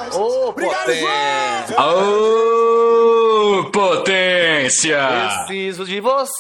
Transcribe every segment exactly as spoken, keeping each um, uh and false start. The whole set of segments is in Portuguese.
Ô, potência! Ô, potência! Preciso de você!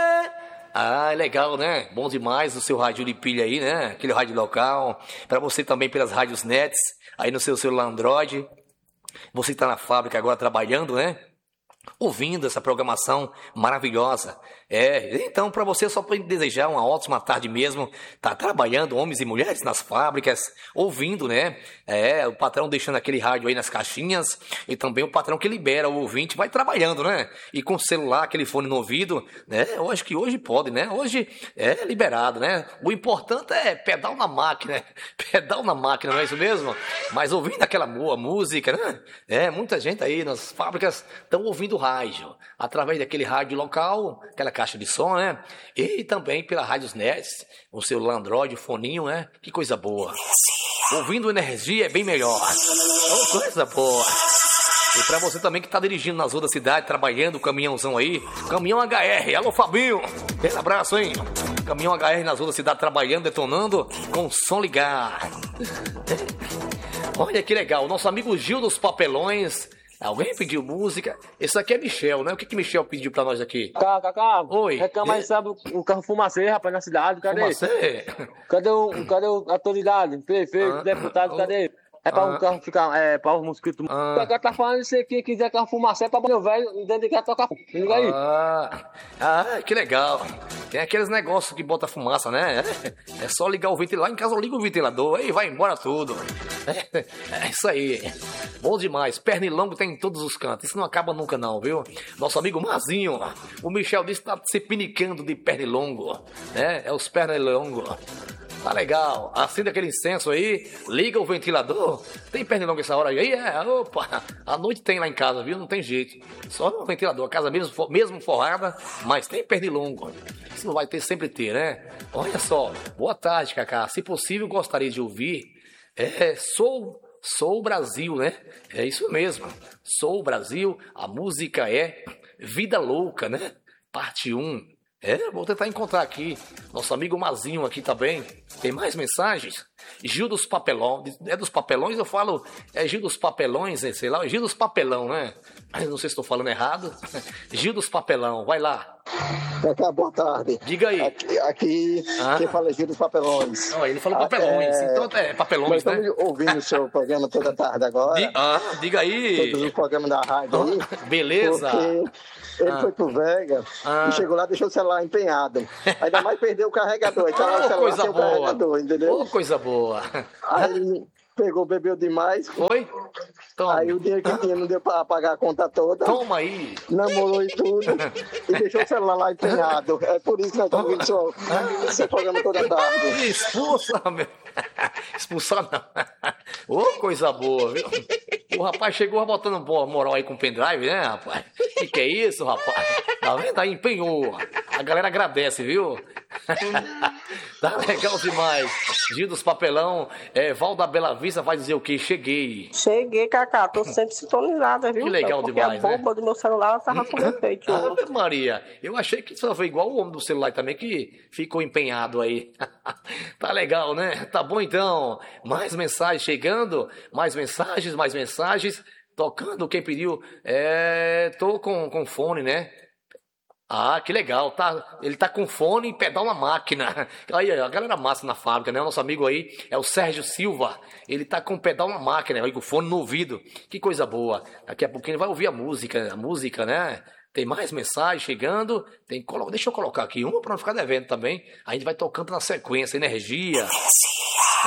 Ah, legal, né? Bom demais o seu rádio de pilha aí, né? Aquele rádio local. Para você também pelas rádios nets, aí no seu celular Android. Você que tá na fábrica agora trabalhando, né? Ouvindo essa programação maravilhosa. É, então para você só pode desejar uma ótima tarde mesmo, tá trabalhando, homens e mulheres nas fábricas, ouvindo, né? É, o patrão deixando aquele rádio aí nas caixinhas e também o patrão que libera o ouvinte, vai trabalhando, né? E com o celular, aquele fone no ouvido, né? Eu acho que hoje pode, né? Hoje é liberado, né? O importante é pedal na máquina, pedal na máquina, não é isso mesmo? Mas ouvindo aquela boa música, né? É, muita gente aí nas fábricas estão ouvindo rádio, através daquele rádio local, aquela caixa de som, né? E também pela rádios nets, o celular Android, o foninho, né? Que coisa boa. Ouvindo energia é bem melhor. Oh, coisa boa. E pra você também que tá dirigindo nas ruas da cidade, trabalhando, o caminhãozão aí, caminhão H R, alô Fabinho, aquele abraço, hein? Caminhão H R nas ruas da cidade, trabalhando, detonando, com o som ligado. Olha que legal, o nosso amigo Gil dos Papelões. Alguém pediu música? Esse aqui é Michel, né? O que que Michel pediu pra nós aqui? Cacá, Cacá. Oi. Reclama aí, sabe, o carro fumacê, rapaz, na cidade. Cadê? Fumacê? Cadê o, cadê o, a autoridade? Prefeito, Ah, deputado, oh, cadê? É pra ah, o carro ficar, é, pra os mosquitos. ah, O Cacá tá falando isso aqui, quiser carro fumacê, é pra meu velho, dentro de casa tocar. Liga aí. ah, ah, que legal. Tem aqueles negócios que bota fumaça, né? É só ligar o ventilador. Lá em casa eu ligo o ventilador, aí vai embora tudo. É, é isso aí. Bom demais. Pernilongo tem em todos os cantos. Isso não acaba nunca não, viu? Nosso amigo Mazinho, o Michel disse que tá se pinicando de pernilongo. Né? É os pernilongos. Tá legal. Acende aquele incenso aí, liga o ventilador. Tem pernilongo essa hora aí? É, opa. À noite tem lá em casa, viu? Não tem jeito. Só no ventilador. A casa mesmo, mesmo forrada, mas tem pernilongo. Isso não vai ter, sempre ter, né? Olha só. Boa tarde, Cacá. Se possível, gostaria de ouvir. É, sou... Sou o Brasil, né? É isso mesmo. Sou o Brasil. A música é Vida Louca, né? Parte um. É, vou tentar encontrar aqui. Nosso amigo Mazinho aqui também. Tem mais mensagens? Gil dos Papelões. É dos Papelões? Eu falo. É Gil dos Papelões, sei lá. Gil dos Papelão, né? Mas não sei se estou falando errado. Gil dos Papelão, vai lá. Cacá, boa tarde. Diga aí. Aqui, aqui Ah? quem fala é Gil dos Papelões. Não, ele falou papelões. É, Então é papelões, Nós né? estamos ouvindo o seu programa toda tarde agora. Di- Ah, diga aí. Todos os programas da rádio aí. Beleza. Porque ele Ah. foi pro Vega Ah. e chegou lá e deixou o celular empenhado. Ainda mais perdeu o carregador. Aí tá lá o Oh, celular coisa sem o boa. carregador, entendeu? Oh, coisa boa. Aí ele pegou, bebeu demais. Foi? Toma. Aí o dinheiro que tinha não deu pra pagar a conta toda. Toma aí. Namorou e tudo. E deixou o celular lá empenhado. É por isso que nós estamos ouvindo seu, seu programa toda tarde. Expulsa, meu. Expulsar não. Ô, coisa boa, viu? O rapaz chegou botando boa moral aí com o pendrive, né, rapaz? Que que é isso, rapaz? Tá vendo aí? Empenhou. A galera agradece, viu? Tá legal demais. Gil dos Papelão, é, Val da Bela Vista vai dizer o quê? Cheguei. Cheguei, Cacá, tô sempre sintonizada, viu? Que legal Porque demais, a bomba do meu celular tava com defeito. Ah, Maria, eu achei que só foi igual o homem do celular também, que ficou empenhado aí. Tá legal, né? Tá bom então. Mais mensagens chegando, mais mensagens, mais mensagens. Tocando, quem pediu? É, tô com, com fone, né? Ah, que legal, tá, ele tá com fone e pedal na máquina. Aí, a galera massa na fábrica, né? O nosso amigo aí é o Sérgio Silva. Ele tá com pedal na máquina, aí, com fone no ouvido. Que coisa boa. Daqui a pouquinho ele vai ouvir a música, a música, né? Tem mais mensagem chegando. Tem, deixa eu colocar aqui uma para não ficar devendo também. A gente vai tocando na sequência, energia.